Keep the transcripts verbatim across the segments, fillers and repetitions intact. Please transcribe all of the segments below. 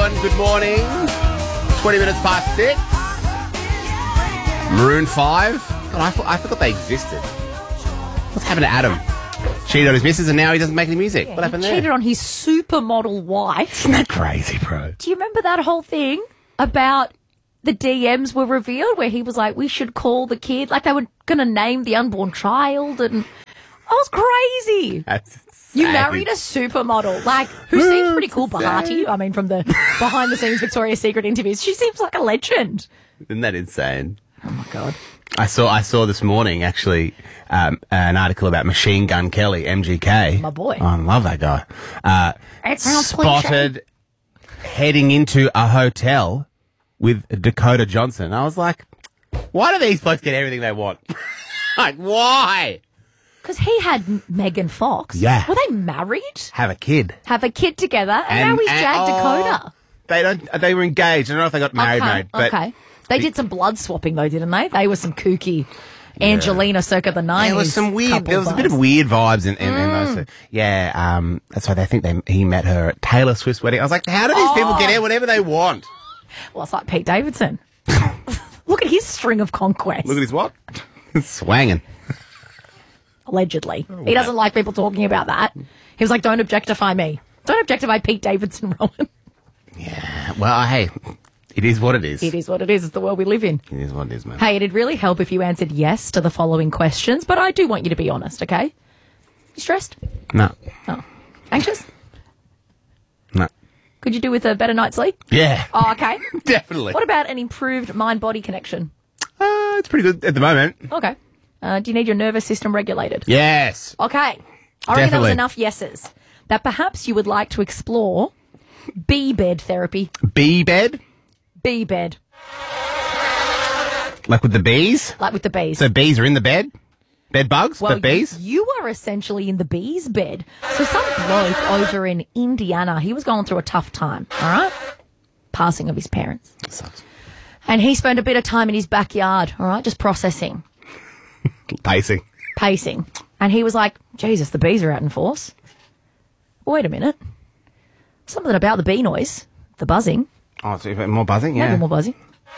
doing? Good morning. twenty minutes past six. Maroon five. God, I, I forgot they existed. What's happened to Adam? Cheated on his missus and now he doesn't make any music. Yeah, what happened he there? cheated on his supermodel wife. Isn't that crazy, bro? Do you remember that whole thing about the D Ms were revealed where he was like, we should call the kid, like they were going to name the unborn child, and I was crazy. That's You insane. married a supermodel, like, who seems pretty cool, Bahati. I mean, from the behind-the-scenes Victoria's Secret interviews, she seems like a legend. Isn't that insane? Oh, my God. I saw I saw this morning, actually, um, an article about Machine Gun Kelly, M G K. My boy. Oh, I love that guy. Uh, It sounds spotted heading into a hotel with Dakota Johnson. I was like, why do these folks get everything they want? Like, why? Because he had Megan Fox. Yeah. Were they married? Have a kid. Have a kid together, and, And- now he's and- Jagged oh, Dakota. They don't. They were engaged. I don't know if they got married, okay, married. But okay. They did some blood swapping, though, didn't they? They were some kooky Angelina circa the nineties. there was some weird. couple There was a bit of vibes. weird vibes in, in, in those. Two. Yeah. Um. That's why they think they he met her at Taylor Swift's wedding. I was like, how do these people get out whatever they want? Well, it's like Pete Davidson. Look at his string of conquests. Look at his what? Swanging. Allegedly. He doesn't like people talking about that. He was like, don't objectify me. Don't objectify Pete Davidson, Rowan. Yeah. Well, hey, it is what it is. It is what it is. It's the world we live in. It is what it is, man. Hey, it'd really help if you answered yes to the following questions, but I do want you to be honest, okay? You stressed? No. Oh. Anxious? No. Could you do with a better night's sleep? Yeah. Oh, okay. Definitely. What about an improved mind-body connection? Uh, it's pretty good at the moment. Okay. Uh, do you need your nervous system regulated? Yes. Okay. I reckon that Definitely. was enough yeses. That perhaps you would like to explore bee-bed therapy. Bee bed? Bee-bed. Like with the bees? Like with the bees. So bees are in the bed? Bed bugs? well, but bees? You are essentially in the bees' bed. So some bloke over in Indiana, he was going through a tough time, all right? Passing of his parents. That sucks. And he spent a bit of time in his backyard, all right, just processing, Pacing. pacing. And he was like, Jesus, the bees are out in force. Wait a minute. Something about the bee noise, the buzzing, Oh, so more buzzing? maybe Yeah. more buzzing,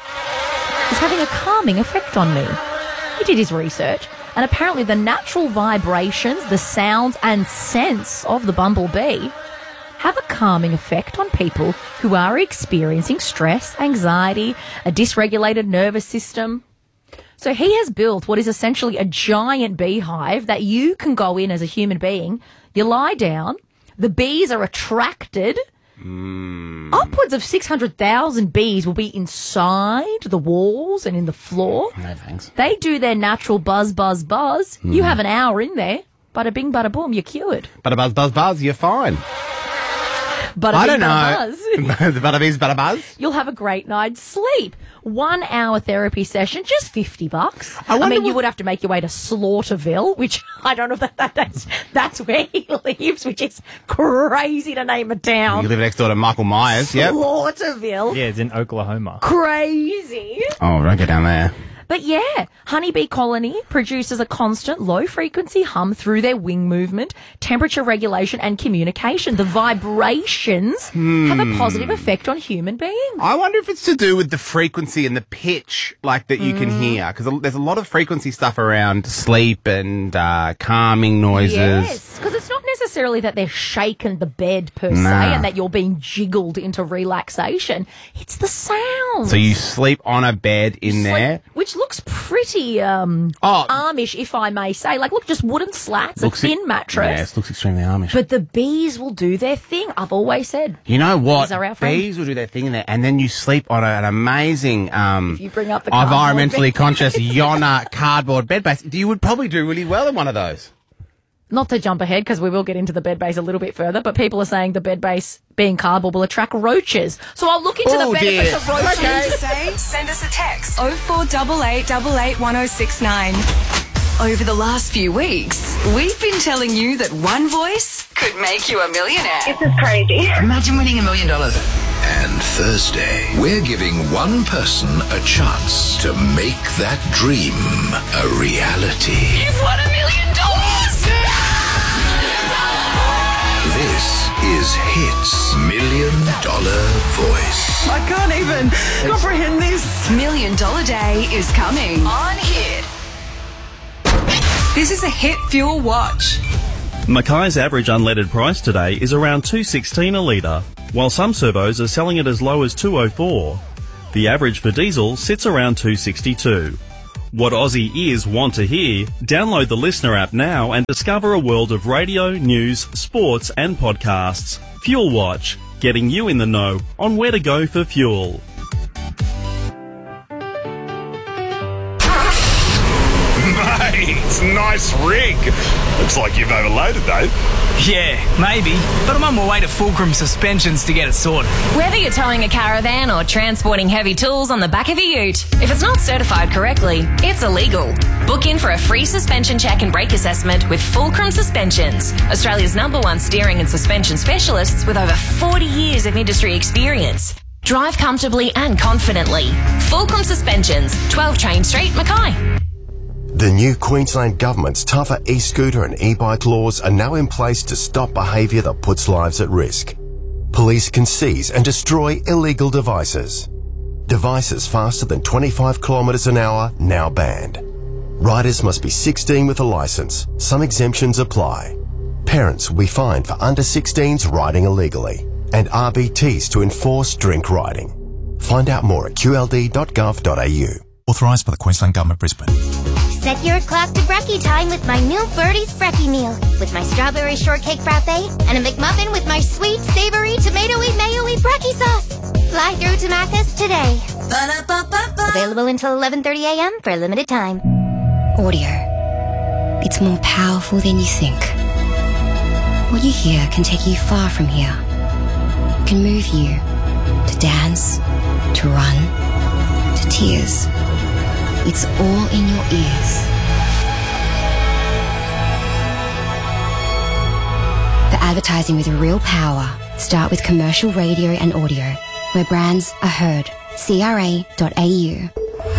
is having a calming effect on me. He did his research, and apparently the natural vibrations, the sounds and scents of the bumblebee have a calming effect on people who are experiencing stress, anxiety, a dysregulated nervous system. So he has built what is essentially a giant beehive that you can go in as a human being. You lie down, the bees are attracted. Mm. Upwards of six hundred thousand bees will be inside the walls and in the floor. No thanks. They do their natural buzz, buzz, buzz. Mm. You have an hour in there. Bada bing, bada boom, you're cured. But a buzz, buzz, buzz, you're fine. Bada I bing, don't bada know. buzz. The butter bees, butter buzz. You'll have a great night's sleep. One hour therapy session, just fifty bucks. I I, wonder mean, you what- would have to make your way to Slaughterville, which I don't know if that, that that's, that's where he lives, which is crazy to name a town. You live next door to Michael Myers. Yep. Slaughterville. Yeah, it's in Oklahoma. Crazy. Oh, don't go down there. But yeah, honeybee colony produces a constant low-frequency hum through their wing movement, temperature regulation, and communication. The vibrations have a positive effect on human beings. I wonder if it's to do with the frequency and the pitch, like that you Mm. can hear, because there's a lot of frequency stuff around sleep and uh, calming noises. Yes, because it's not necessarily that they're shaking the bed per se Nah. and that you're being jiggled into relaxation. It's the sound. So you sleep on a bed in there. Which looks pretty um, Oh. Amish, if I may say. Like, look, just wooden slats, Looks a e- thin mattress. Yes, looks extremely Amish. But the bees will do their thing. I've always said. You know what? These are our friends. Bees will do their thing in there, and then you sleep on a, an amazing, um, If you bring up the cardboard environmentally bed. conscious Yona cardboard bed base. You would probably do really well in one of those. Not to jump ahead, because we will get into the bed base a little bit further, but people are saying the bed base being cardboard will attract roaches. So I'll look into Oh, the benefits dear. of roaches. Okay. To say, send us a text oh four eight eight eight eight one oh six nine. Over the last few weeks, we've been telling you that one voice could make you a millionaire. This is crazy. Imagine winning a million dollars. And Thursday, we're giving one person a chance to make that dream a reality. You've won a million dollars! This is Hits Million Dollar Voice. can't even comprehend this. Million Dollar Day is coming on Hit. This is a Hit Fuel Watch. Mackay's average unleaded price today is around two dollars sixteen a litre, while some servos are selling it as low as two dollars four. The average for diesel sits around two dollars sixty-two. What Aussie ears want to hear? Download the Listener app now and discover a world of radio, news, sports and podcasts. Fuel Watch, getting you in the know on where to go for fuel. Mate, nice rig. Looks like you've overloaded though. Yeah, maybe, but I'm on my way to Fulcrum Suspensions to get it sorted. Whether you're towing a caravan or transporting heavy tools on the back of a ute, if it's not certified correctly, it's illegal. Book in for a free suspension check and brake assessment with Fulcrum Suspensions, Australia's number one steering and suspension specialists with over forty years of industry experience. Drive comfortably and confidently. Fulcrum Suspensions, twelve Train Street, Mackay. The new Queensland Government's tougher e-scooter and e-bike laws are now in place to stop behaviour that puts lives at risk. Police can seize and destroy illegal devices. Devices faster than twenty-five kilometres an hour now banned. Riders must be sixteen with a licence. Some exemptions apply. Parents will be fined for under sixteens riding illegally, and R B Ts to enforce drink riding. Find out more at q l d dot gov dot a u. Authorised by the Queensland Government, Brisbane. Set your clock to brekkie time with my new Birdie's Brekkie meal. With my strawberry shortcake frappe and a McMuffin with my sweet, savoury, tomatoey, mayo-y brekkie sauce. Fly through to Maccas today. Ba-da-ba-ba-ba. Available until eleven thirty a m for a limited time. Audio. It's more powerful than you think. What you hear can take you far from here. It can move you to dance, to run, to tears. It's all in your ears. The advertising with real power. Start with commercial radio and audio, where brands are heard. c r a dot a u.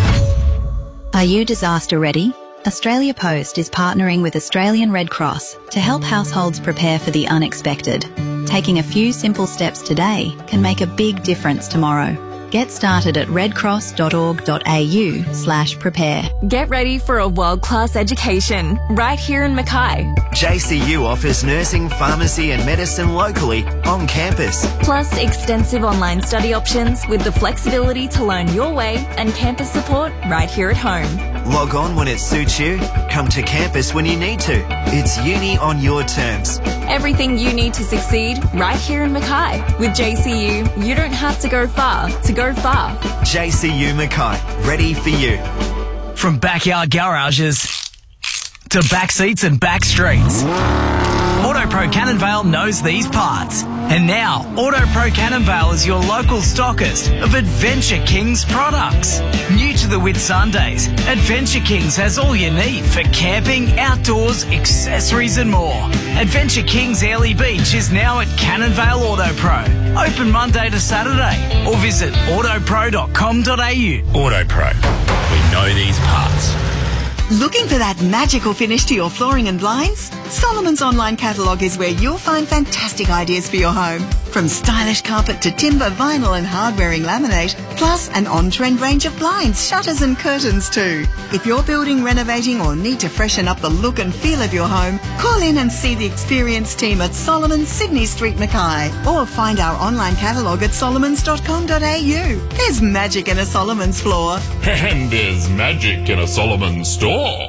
Are you disaster ready? Australia Post is partnering with Australian Red Cross to help households prepare for the unexpected. Taking a few simple steps today can make a big difference tomorrow. Get started at redcross dot org dot a u slash prepare. Get ready for a world-class education right here in Mackay. J C U offers nursing, pharmacy and medicine locally on campus. Plus extensive online study options with the flexibility to learn your way and campus support right here at home. Log on when it suits you. Come to campus when you need to. It's uni on your terms. Everything you need to succeed right here in Mackay. With J C U, you don't have to go far to go far. J C U Mackay, ready for you. From backyard garages to back seats and back streets, AutoPro Cannonvale knows these parts. And now, AutoPro Cannonvale is your local stockist of Adventure Kings products. New to the Whitsundays, Adventure Kings has all you need for camping, outdoors, accessories and more. Adventure Kings Airlie Beach is now at Cannonvale AutoPro. Open Monday to Saturday or visit autopro dot com dot a u. AutoPro, we know these parts. Looking for that magical finish to your flooring and blinds? Solomon's online catalogue is where you'll find fantastic ideas for your home. From stylish carpet to timber, vinyl and hard-wearing laminate, plus an on-trend range of blinds, shutters and curtains too. If you're building, renovating or need to freshen up the look and feel of your home, call in and see the experienced team at Solomon's Sydney Street, Mackay. Or find our online catalogue at solomons dot com dot a u. There's magic in a Solomon's floor. And there's magic in a Solomon store.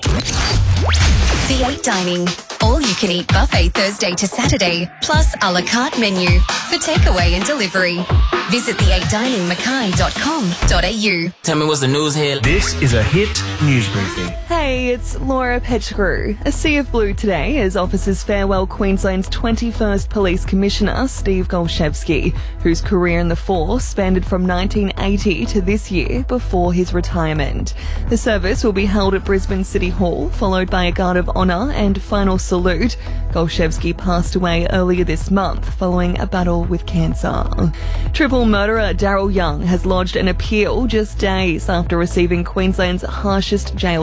The eight Dining. All-you-can-eat buffet Thursday to Saturday, plus a la carte menu for takeaway and delivery. Visit the eight dining mackay dot com dot a u. Tell me what's the news here. This is a Hit News Briefing. Hey, it's Laura Pettigrew. A sea of blue today as officers farewell Queensland's twenty-first Police Commissioner, Steve Golszewski, whose career in the force spanned from nineteen eighty to this year before his retirement. The service will be held at Brisbane City Hall, followed by a guard of honour and final salute. Golszewski passed away earlier this month following a battle with cancer. Triple murderer Daryl Young has lodged an appeal just days after receiving Queensland's harshest jail time.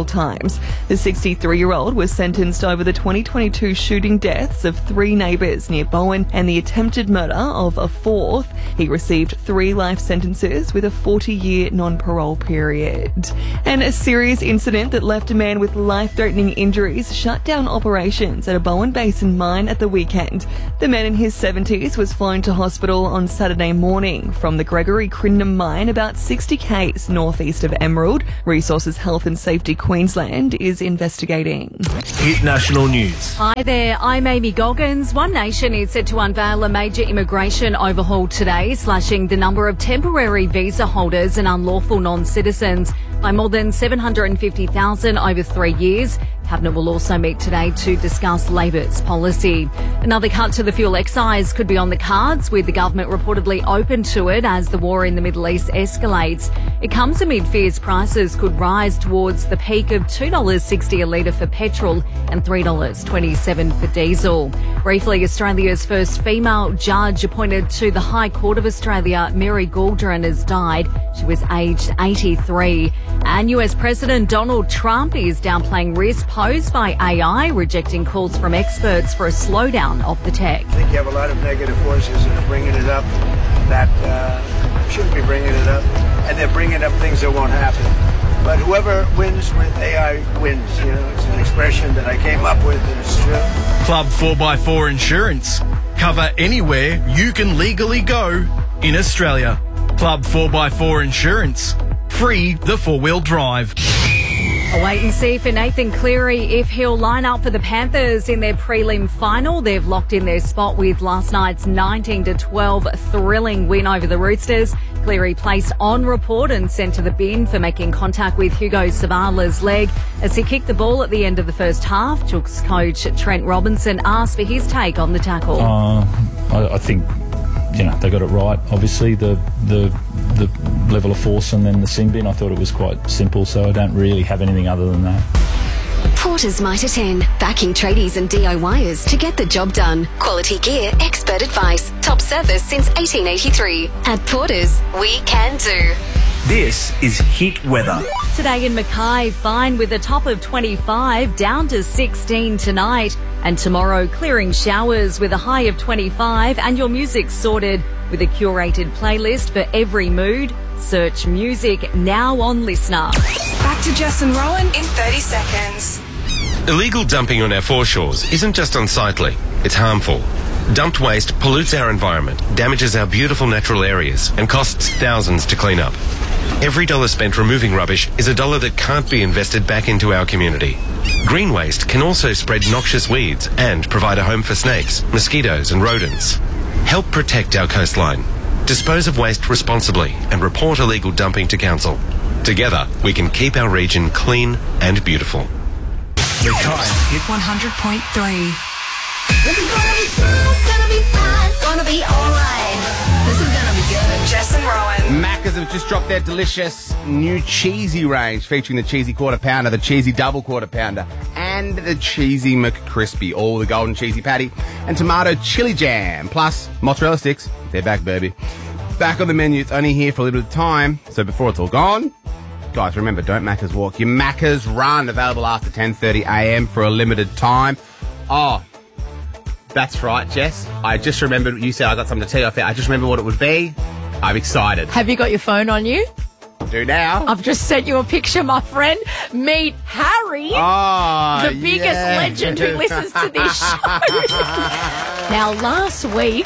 firearms. The sixty-three-year-old was sentenced over the twenty twenty-two shooting deaths of three neighbours near Bowen and the attempted murder of a fourth. He received three life sentences with a forty-year non-parole period. And a serious incident that left a man with life-threatening injuries shut down operations at a Bowen Basin mine at the weekend. The man in his seventies was flown to hospital on Saturday morning from the Gregory Crindham mine about sixty kays northeast of Emerald. Resources Health and Safety Queensland is investigating. Hit National News. Hi there, I'm Amy Goggins. One Nation is set to unveil a major immigration overhaul today, slashing the number of temporary visa holders and unlawful non-citizens by more than seven hundred fifty thousand over three years. Cabinet will also meet today to discuss Labor's policy. Another cut to the fuel excise could be on the cards, with the government reportedly open to it as the war in the Middle East escalates. It comes amid fears prices could rise towards the peak of two dollars sixty a litre for petrol and three dollars twenty-seven for diesel. Briefly, Australia's first female judge appointed to the High Court of Australia, Mary Galdron, has died. She was aged eighty-three. And U S President Donald Trump is downplaying risk posed by A I, rejecting calls from experts for a slowdown of the tech. I think you have a lot of negative forces that are bringing it up that uh, shouldn't be bringing it up, and they're bringing up things that won't happen. But whoever wins with A I wins. You know, it's an expression that I came up with, and it's true. Club four by four Insurance. Cover anywhere you can legally go in Australia. Club four by four Insurance. Free the four-wheel drive. A wait and see for Nathan Cleary if he'll line up for the Panthers in their prelim final. They've locked in their spot with last night's nineteen to twelve thrilling win over the Roosters. Cleary placed on report and sent to the bin for making contact with Hugo Savala's leg as he kicked the ball at the end of the first half. Chooks coach Trent Robinson asked for his take on the tackle. Uh, I, I think, you know, they got it right. Obviously, the the the level of force and then the sin bin, I thought it was quite simple, so I don't really have anything other than that. Porter's Mitre ten, backing tradies and D I Yers to get the job done. Quality gear, expert advice, top service since eighteen eighty-three. At Porter's, we can do. This is Hit Weather. Today in Mackay, fine with a top of twenty-five, down to sixteen tonight. And tomorrow, clearing showers with a high of twenty-five, and your music sorted with a curated playlist for every mood. Search music now on Listener. Back to Jess and Rowan in thirty seconds. Illegal dumping on our foreshores isn't just unsightly, it's harmful. Dumped waste pollutes our environment, damages our beautiful natural areas, and costs thousands to clean up. Every dollar spent removing rubbish is a dollar that can't be invested back into our community. Green waste can also spread noxious weeds and provide a home for snakes, mosquitoes, and rodents. Help protect our coastline. Dispose of waste responsibly and report illegal dumping to council. Together, we can keep our region clean and beautiful. Mackay Hit one hundred point three. This is gonna be fun, it's gonna be fun, it's gonna be alright. This is gonna be good. Jess and Rowan. Macca's have just dropped their delicious new cheesy range featuring the cheesy quarter pounder, the cheesy double quarter pounder, and the cheesy McCrispy, all the golden cheesy patty, and tomato chili jam, plus mozzarella sticks. They're back, baby. Back on the menu. It's only here for a little bit of time, so before it's all gone, guys, remember, don't Macca's walk. Your Macca's run, available after ten thirty a m for a limited time. Oh, that's right, Jess. I just remembered you said I got something to tell you off there. I just remember what it would be. I'm excited. Have you got your phone on you? Do now. I've just sent you a picture, my friend. Meet Harry, oh, the biggest yeah. legend who listens to this show. Now, last week,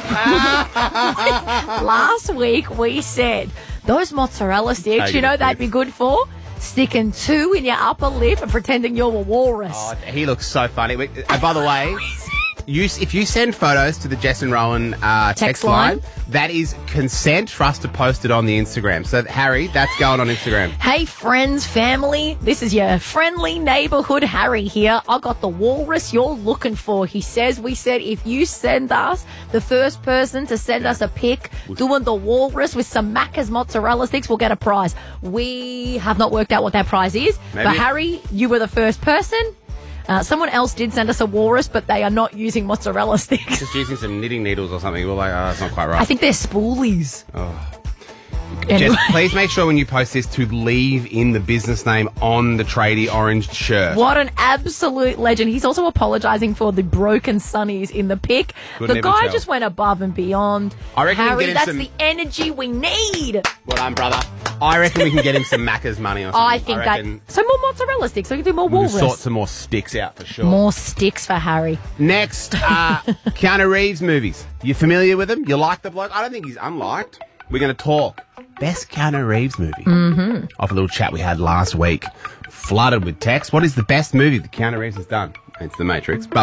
last week we said those mozzarella sticks, you know, they'd be good for sticking two in your upper lip and pretending you're a walrus. Oh, he looks so funny. Uh, by the way, you, if you send photos to the Jess and Rowan uh, text, Text line, line. that is consent for us to post it on the Instagram. So, Harry, that's going on Instagram. Hey, friends, family, this is your friendly neighborhood Harry here. I got the walrus you're looking for. He says, we said if you send us, the first person to send us a pic doing the walrus with some Macca's mozzarella sticks will get a prize. We have not worked out what that prize is. Maybe. But, Harry, you were the first person. Uh, someone else did send us a walrus, but they are not using mozzarella sticks. Just using some knitting needles or something. We're like, oh, that's not quite right. I think they're spoolies. Oh. Anyway. Jess, please make sure when you post this to leave in the business name on the tradie orange shirt. What an absolute legend. He's also apologising for the broken sunnies in the pic. Couldn't the even guy tell. just went above and beyond. I reckon we can Harry, get him that's some- the energy we need. Well done, brother. I reckon we can get him some Macca's money or something. I think reckon that. So more mozzarella sticks. So we can do more we can walrus. sort some more sticks out for sure. More sticks for Harry. Next, uh, Keanu Reeves movies. You familiar with him? You like the bloke? I don't think he's unliked. We're going to talk best Keanu Reeves movie. Mm-hmm. Off a little chat we had last week. Flooded with text. What is the best movie that Keanu Reeves has done? It's The Matrix. But